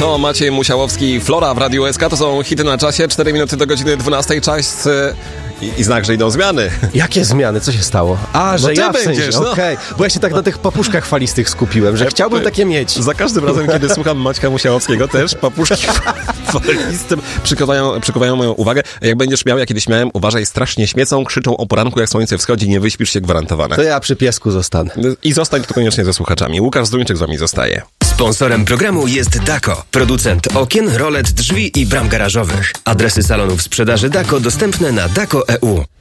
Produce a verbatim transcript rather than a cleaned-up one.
To Maciej Musiałowski, Flora w Radiu S K. To są hity na czasie. cztery minuty do godziny dwunastej. Czas i, i znak, że idą zmiany. Jakie zmiany? Co się stało? A, że ty ja w sensie, będziesz, no. okej. Okay. Bo ja się tak na tych papuszkach falistych skupiłem, że chciałbym takie mieć. Za każdym razem, kiedy słucham Maćka Musiałowskiego, też papuszki falistym przykuwają, przykuwają moją uwagę. Jak będziesz miał, ja kiedyś miałem, uważaj, strasznie śmiecą, krzyczą o poranku, jak słońce wschodzi, nie wyśpisz się, gwarantowane. To ja przy piesku zostanę. I zostań tu koniecznie ze słuchaczami. Łukasz Zduńczyk z wami zostaje. Sponsorem programu jest Dako, producent okien, rolet, drzwi i bram garażowych. Adresy salonów sprzedaży Dako dostępne na dako kropka e u.